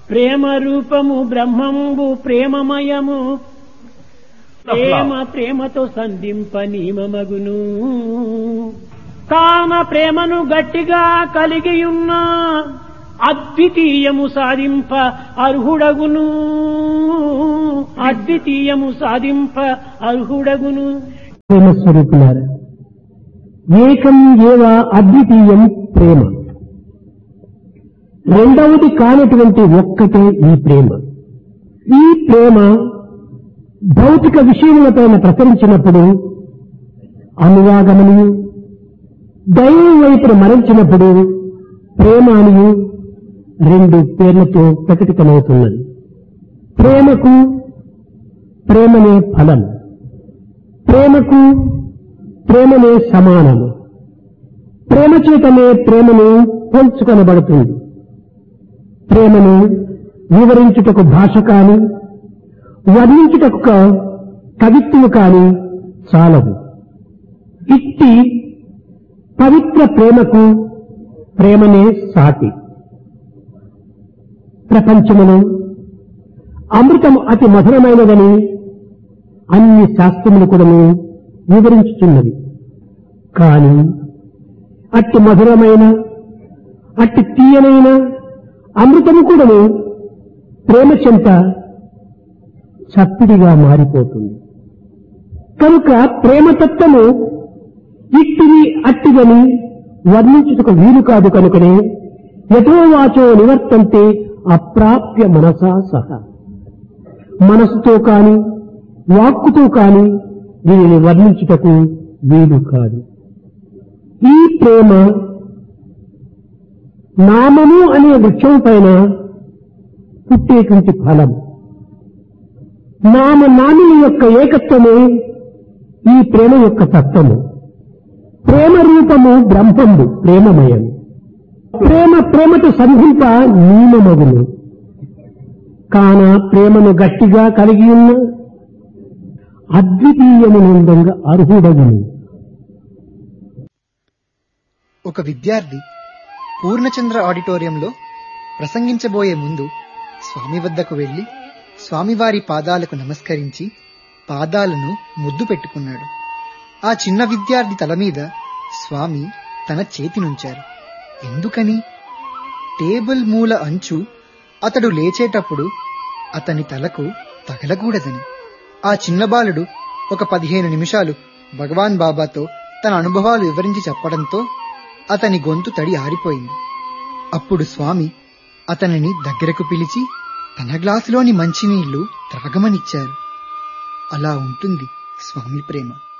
ప్రేమ రూపము బ్రహ్మంబు ప్రేమమయము ప్రేమ ప్రేమతో సంధింప నియమమగును కాన ప్రేమను గట్టిగా కలిగియున్న అద్వితీయము సాధింప అర్హుడగును అద్వితీయము సాధింప అర్హుడగును. ప్రేమ స్వరూపులారా, ఏకం ఏవ అద్వితీయం ప్రేమ. రెండవది కానటువంటి ఒక్కటే ఈ ప్రేమ. ఈ ప్రేమ భౌతిక విషయములపైన ప్రసరించినప్పుడు అనురాగమనియు, దైవం వైపున మరల్చినప్పుడు ప్రేమ అనియు రెండు పేర్లతో ప్రకటితమవుతున్నది. ప్రేమకు ప్రేమనే ఫలం, ప్రేమకు ప్రేమనే సమానము. ప్రేమ చేతనే ప్రేమను పోల్చుకొనబడుతుంది. ప్రేమను వివరించుటకు భాష కాని, వర్ణించుటకు కవిత్వము కాని చాలవు. ఇట్టి పవిత్ర ప్రేమకు ప్రేమనే సాటి. ప్రపంచమును అమృతము అతి మధురమైనదని అన్ని శాస్త్రములు కూడా వివరించుతున్నది. కాని అట్టి మధురమైన, అట్టి తీయనైన అమృతము కూడా ప్రేమ చెంత చప్పిడిగా మారిపోతుంది. కనుక ప్రేమతత్వము ఇట్టిది అట్టిదని వర్ణించుటకు వీలు కాదు. కనుకనే యథోవాచో నివర్తంతే అప్రాప్య మనసా సహా. మనసుతో కాని వాక్కుతో కాని దీనిని వర్ణించుటకు వీలు కాదు. ఈ ప్రేమ నామము అనే వృక్షం పైన పుట్టేటువంటి ఫలం. నామనామిని యొక్క ఏకత్వమే ఈ ప్రేమ యొక్క తత్వము. ప్రేమ రూపము బ్రహ్మంబు ప్రేమమయం. ప్రేమ ప్రేమతో సంధింప నియమమగును. కాన ప్రేమను గట్టిగా కలిగి ఉన్న అద్వితీయమునందంగా అర్హుడగును. ఒక విద్యార్థి పూర్ణచంద్ర ఆడిటోరియంలో ప్రసంగించబోయే ముందు స్వామి వద్దకు వెళ్లి స్వామివారి పాదాలకు నమస్కరించి పాదాలను ముద్దు పెట్టుకున్నాడు. ఆ చిన్న విద్యార్థి తల మీద స్వామి తన చేతినుంచారు. ఎందుకని? టేబుల్ మూల అంచు అతడు లేచేటప్పుడు అతని తలకు తగలకూడదని. ఆ చిన్న బాలుడు ఒక 15 నిమిషాలు భగవాన్ బాబాతో తన అనుభవాలు వివరించి చెప్పడంతో అతని గొంతు తడి ఆరిపోయింది. అప్పుడు స్వామి అతనిని దగ్గరకు పిలిచి తన గ్లాసులోని మంచినీళ్లు త్రాగమనిచ్చారు. అలా ఉంటుంది స్వామి ప్రేమ.